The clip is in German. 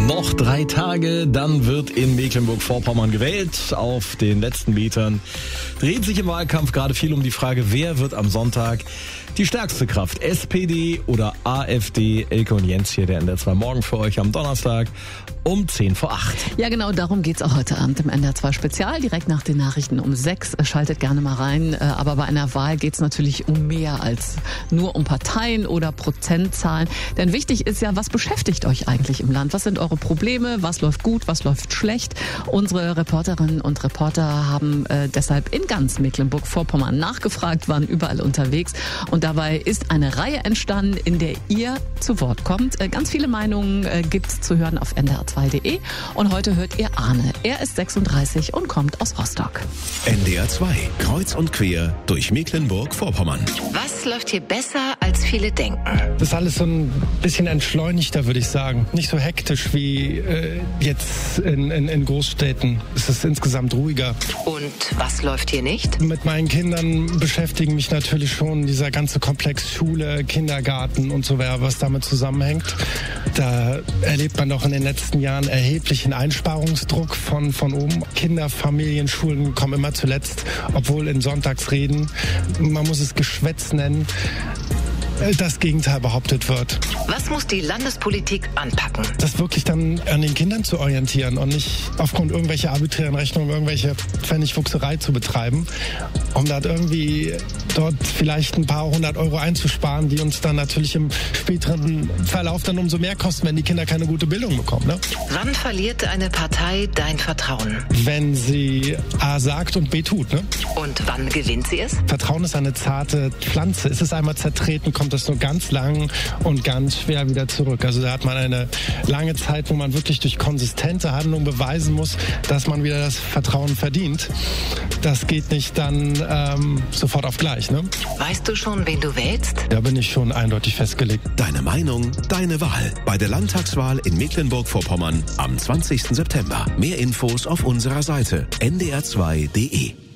Noch 3 Tage, dann wird in Mecklenburg-Vorpommern gewählt. Auf den letzten Metern dreht sich im Wahlkampf gerade viel um die Frage, wer wird am Sonntag die stärkste Kraft, SPD oder AfD? Elke und Jens hier, der NDR 2 Morgen für euch am Donnerstag um 7:50. Ja, genau, darum geht's auch heute Abend im NDR 2 Spezial, direkt nach den Nachrichten um 6. Schaltet gerne mal rein, aber bei einer Wahl geht's natürlich um mehr als nur um Parteien oder Prozentzahlen. Denn wichtig ist ja, was beschäftigt euch eigentlich im Land? Was sind eure Probleme? Was läuft gut? Was läuft schlecht? Unsere Reporterinnen und Reporter haben deshalb in ganz Mecklenburg-Vorpommern nachgefragt, waren überall unterwegs. Und dabei ist eine Reihe entstanden, in der ihr zu Wort kommt. Ganz viele Meinungen gibt's zu hören auf ndr2.de. Und heute hört ihr Arne. Er ist 36 und kommt aus Rostock. NDR 2, kreuz und quer durch Mecklenburg-Vorpommern. Was läuft hier besser, als viele denken? Das ist alles so ein bisschen entschleunigter, würde ich sagen. Nicht so hektisch wie jetzt in Großstädten. Es ist insgesamt ruhiger. Und was läuft hier nicht? Mit meinen Kindern beschäftigen mich natürlich schon dieser ganze Komplex Schule, Kindergarten und so weiter, was damit zusammenhängt. Da erlebt man doch in den letzten Jahren erheblichen Einsparungsdruck von oben. Kinder, Familien, Schulen kommen immer zuletzt, obwohl in Sonntagsreden, man muss es Geschwätz nennen, das Gegenteil behauptet wird. Was muss die Landespolitik anpacken? Das wirklich dann an den Kindern zu orientieren und nicht aufgrund irgendwelcher arbiträren Rechnungen irgendwelche Pfennigfuchserei zu betreiben, um dann irgendwie dort vielleicht ein paar 100 Euro einzusparen, die uns dann natürlich im späteren Verlauf dann umso mehr kosten, wenn die Kinder keine gute Bildung bekommen. Ne? Wann verliert eine Partei dein Vertrauen? Wenn sie A sagt und B tut. Ne? Und wann gewinnt sie es? Vertrauen ist eine zarte Pflanze. Ist es einmal zertreten, kommt das nur ganz lang und ganz schwer wieder zurück. Also da hat man eine lange Zeit, wo man wirklich durch konsistente Handlung beweisen muss, dass man wieder das Vertrauen verdient. Das geht nicht dann sofort auf gleich. Ne? Weißt du schon, wen du wählst? Da bin ich schon eindeutig festgelegt. Deine Meinung, deine Wahl. Bei der Landtagswahl in Mecklenburg-Vorpommern am 20. September. Mehr Infos auf unserer Seite ndr2.de.